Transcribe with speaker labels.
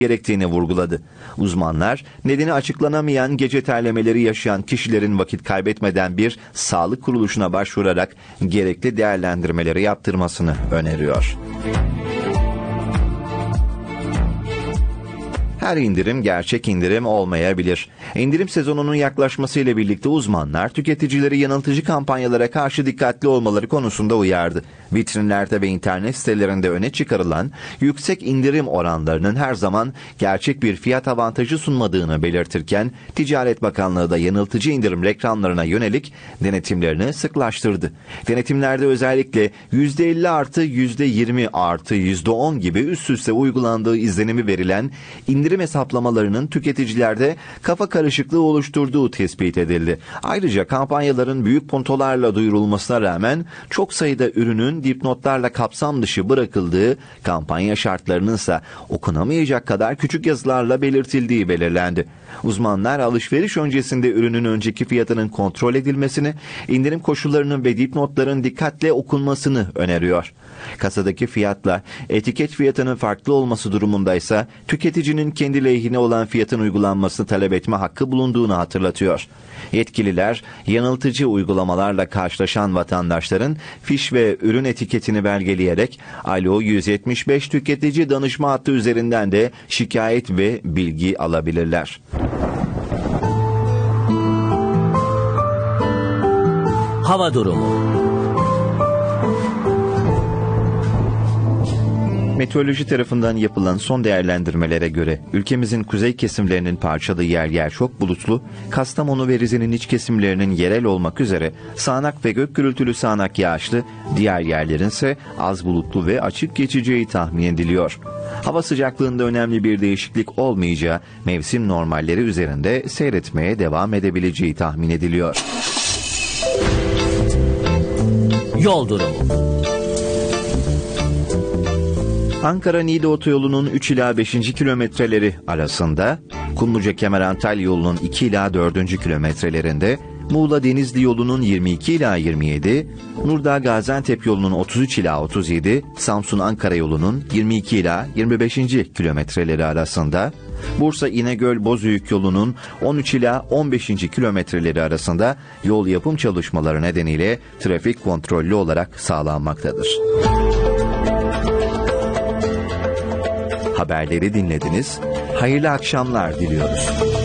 Speaker 1: gerektiğini vurguladı. Uzmanlar, nedeni açıklanamayan gece terlemeleri yaşayan kişilerin vakit kaybetmeden bir sağlık kuruluşuna başvurarak gerekli değerlendirmeleri yaptırmasını öneriyor. Her indirim gerçek indirim olmayabilir. İndirim sezonunun yaklaşmasıyla birlikte uzmanlar tüketicileri yanıltıcı kampanyalara karşı dikkatli olmaları konusunda uyardı. Vitrinlerde ve internet sitelerinde öne çıkarılan yüksek indirim oranlarının her zaman gerçek bir fiyat avantajı sunmadığını belirtirken Ticaret Bakanlığı da yanıltıcı indirim reklamlarına yönelik denetimlerini sıklaştırdı. Denetimlerde özellikle %50 artı %20 artı %10 gibi üst üste uygulandığı izlenimi verilen indirim hesaplamalarının tüketicilerde kafa karışıklığı oluşturduğu tespit edildi. Ayrıca kampanyaların büyük puntolarla duyurulmasına rağmen çok sayıda ürünün dipnotlarla kapsam dışı bırakıldığı, kampanya şartlarının ise okunamayacak kadar küçük yazılarla belirtildiği belirlendi. Uzmanlar alışveriş öncesinde ürünün önceki fiyatının kontrol edilmesini, indirim koşullarının ve dipnotların dikkatle okunmasını öneriyor. Kasadaki fiyatla etiket fiyatının farklı olması durumundaysa tüketicinin kendi lehine olan fiyatın uygulanmasını talep etme hakkı bulunduğunu hatırlatıyor. Yetkililer yanıltıcı uygulamalarla karşılaşan vatandaşların fiş ve ürün etiketini belgeleyerek Alo 175 tüketici danışma hattı üzerinden de şikayet ve bilgi alabilirler.
Speaker 2: Hava durumu.
Speaker 1: Meteoroloji tarafından yapılan son değerlendirmelere göre ülkemizin kuzey kesimlerinin parçalı yer yer çok bulutlu, Kastamonu ve Rize'nin iç kesimlerinin yerel olmak üzere sağanak ve gök gürültülü sağanak yağışlı, diğer yerlerin ise az bulutlu ve açık geçeceği tahmin ediliyor. Hava sıcaklığında önemli bir değişiklik olmayacağı, mevsim normalleri üzerinde seyretmeye devam edebileceği tahmin ediliyor.
Speaker 2: Yol durumu.
Speaker 1: Ankara-Niğde otoyolunun 3 ila 5. kilometreleri arasında, Kumluca-Kemer-Antalya yolunun 2 ila 4. kilometrelerinde, Muğla-Denizli yolunun 22 ila 27, Nurdağ-Gaziantep yolunun 33 ila 37, Samsun-Ankara yolunun 22 ila 25. kilometreleri arasında, Bursa-İnegöl-Bozüyük yolunun 13 ila 15. kilometreleri arasında yol yapım çalışmaları nedeniyle trafik kontrollü olarak sağlanmaktadır. Haberleri dinlediniz. Hayırlı akşamlar diliyoruz.